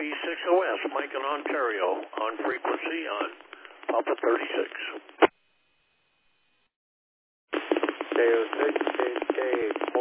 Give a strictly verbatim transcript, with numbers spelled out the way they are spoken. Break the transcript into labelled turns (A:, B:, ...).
A: B six O S, Mike in Ontario, on frequency on Papa thirty-six.
B: K O six, K K